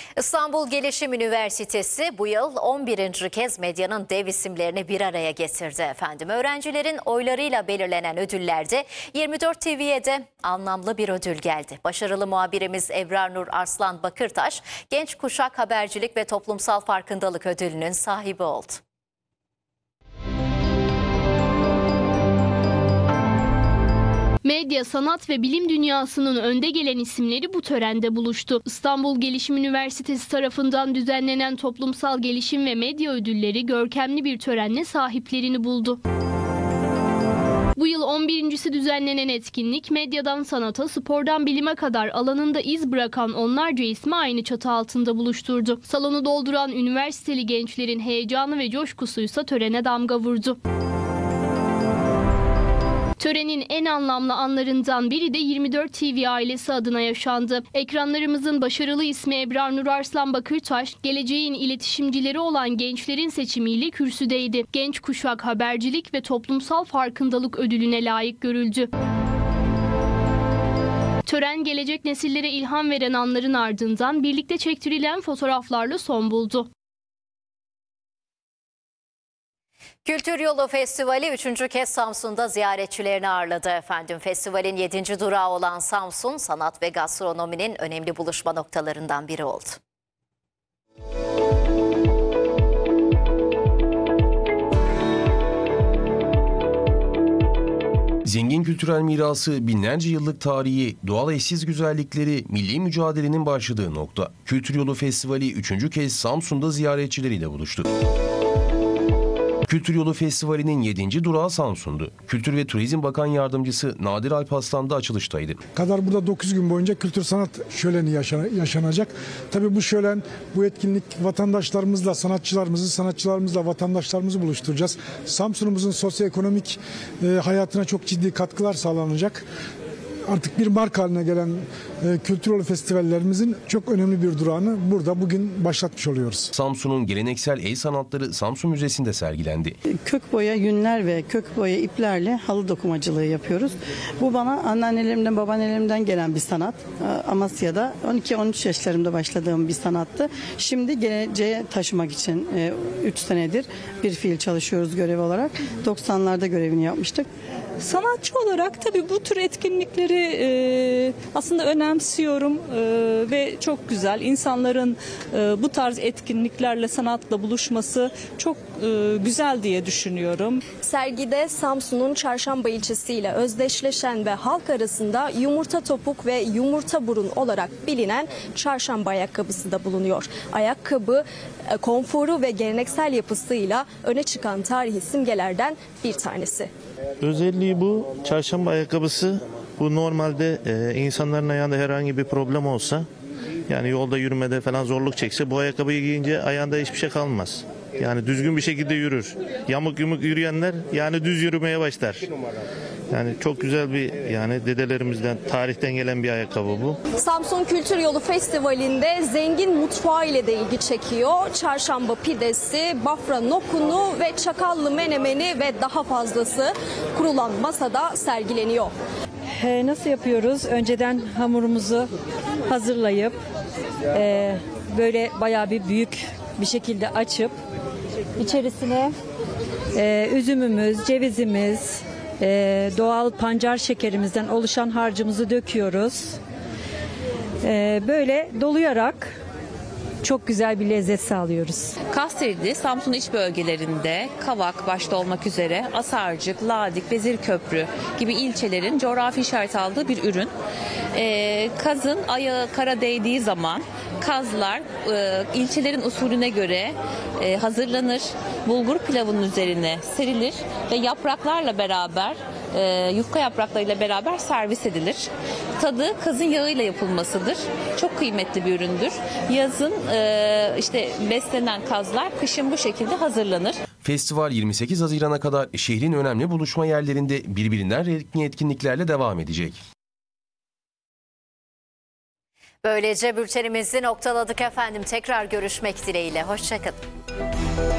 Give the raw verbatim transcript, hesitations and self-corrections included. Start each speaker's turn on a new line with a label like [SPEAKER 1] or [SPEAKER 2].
[SPEAKER 1] İstanbul Gelişim Üniversitesi bu yıl on birinci kez medyanın dev isimlerini bir araya getirdi efendim. Öğrencilerin oylarıyla belirlenen ödüllerde yirmi dört T V'ye de anlamlı bir ödül geldi. Başarılı muhabirimiz Ebrar Nur Arslan Bakırtaş, Genç Kuşak Habercilik ve Toplumsal Farkındalık Ödülü'nün sahibi oldu.
[SPEAKER 2] Medya, sanat ve bilim dünyasının önde gelen isimleri bu törende buluştu. İstanbul Gelişim Üniversitesi tarafından düzenlenen Toplumsal Gelişim ve Medya Ödülleri görkemli bir törenle sahiplerini buldu. Bu yıl on birincisi düzenlenen etkinlik, medyadan sanata, spordan bilime kadar alanında iz bırakan onlarca ismi aynı çatı altında buluşturdu. Salonu dolduran üniversiteli gençlerin heyecanı ve coşkusuysa törene damga vurdu. Törenin en anlamlı anlarından biri de yirmi dört T V ailesi adına yaşandı. Ekranlarımızın başarılı ismi Ebrar Nur Arslan Bakırtaş, geleceğin iletişimcileri olan gençlerin seçimiyle kürsüdeydi. Genç Kuşak Habercilik ve Toplumsal Farkındalık Ödülüne layık görüldü. Tören, gelecek nesillere ilham veren anların ardından birlikte çektirilen fotoğraflarla son buldu.
[SPEAKER 1] Kültür Yolu Festivali üçüncü kez Samsun'da ziyaretçilerini ağırladı efendim. Festivalin yedinci durağı olan Samsun, sanat ve gastronominin önemli buluşma noktalarından biri oldu.
[SPEAKER 3] Zengin kültürel mirası, binlerce yıllık tarihi, doğal eşsiz güzellikleri, milli mücadelenin başladığı nokta. Kültür Yolu Festivali üçüncü kez Samsun'da ziyaretçileriyle buluştu. Kültür Yolu Festivali'nin yedinci durağı Samsun'du. Kültür ve Turizm Bakan Yardımcısı Nadir Alparslan da açılıştaydı.
[SPEAKER 4] Kadar burada dokuz gün boyunca kültür sanat şöleni yaşanacak. Tabii bu şölen, bu etkinlik vatandaşlarımızla, sanatçılarımızı, sanatçılarımızla vatandaşlarımızı buluşturacağız. Samsun'umuzun sosyoekonomik e, hayatına çok ciddi katkılar sağlanacak. Artık bir marka haline gelen e, kültür yolu festivallerimizin çok önemli bir durağını burada bugün başlatmış oluyoruz.
[SPEAKER 3] Samsun'un geleneksel el sanatları Samsun Müzesi'nde sergilendi.
[SPEAKER 5] Kök boya yünler ve kök boya iplerle halı dokumacılığı yapıyoruz. Bu bana anneannelerimden, babaannelerimden gelen bir sanat. Amasya'da on iki on üç yaşlarımda başladığım bir sanattı. Şimdi geleceğe taşımak için üç senedir bir fiil çalışıyoruz görev olarak. doksanlarda görevini yapmıştık.
[SPEAKER 6] Sanatçı olarak tabii bu tür etkinlikleri e, aslında önemsiyorum e, ve çok güzel. İnsanların e, bu tarz etkinliklerle sanatla buluşması çok e, güzel diye düşünüyorum.
[SPEAKER 7] Sergide Samsun'un Çarşamba ilçesiyle özdeşleşen ve halk arasında yumurta topuk ve yumurta burun olarak bilinen çarşamba ayakkabısı da bulunuyor. Ayakkabı e, konforu ve geleneksel yapısıyla öne çıkan tarihi simgelerden bir tanesi.
[SPEAKER 8] Özelliği bu. Çarşamba ayakkabısı, bu normalde e, insanların ayağında herhangi bir problem olsa, yani yolda yürümede falan zorluk çekse, bu ayakkabıyı giyince ayağında hiçbir şey kalmaz. Yani düzgün bir şekilde yürür. Yamuk yumuk yürüyenler yani düz yürümeye başlar. Yani çok güzel bir, yani dedelerimizden, tarihten gelen bir ayakkabı bu.
[SPEAKER 7] Samsun Kültür Yolu Festivali'nde zengin mutfağı ile de ilgi çekiyor. Çarşamba pidesi, Bafra nokunu ve çakallı menemeni ve daha fazlası kurulan masada sergileniyor.
[SPEAKER 9] Ee, nasıl yapıyoruz? Önceden hamurumuzu hazırlayıp e, böyle bayağı bir büyük bir şekilde açıp içerisine e, üzümümüz, cevizimiz, e, doğal pancar şekerimizden oluşan harcımızı döküyoruz. E, böyle dolayarak çok güzel bir lezzet sağlıyoruz.
[SPEAKER 10] Kayseri'de, Samsun iç bölgelerinde Kavak başta olmak üzere Asarcık, Ladik, Vezirköprü gibi ilçelerin coğrafi işaret aldığı bir ürün. Ee, kazın ayağı kara değdiği zaman kazlar e, ilçelerin usulüne göre e, hazırlanır. Bulgur pilavının üzerine serilir ve yapraklarla beraber, e, yufka yapraklarıyla beraber servis edilir. Tadı kazın yağıyla yapılmasıdır. Çok kıymetli bir üründür. Yazın e, işte beslenen kazlar kışın bu şekilde hazırlanır.
[SPEAKER 3] Festival yirmi sekiz Haziran'a kadar şehrin önemli buluşma yerlerinde birbirinden renkli etkinliklerle devam edecek.
[SPEAKER 1] Böylece bültenimizi noktaladık efendim. Tekrar görüşmek dileğiyle. Hoşça kalın.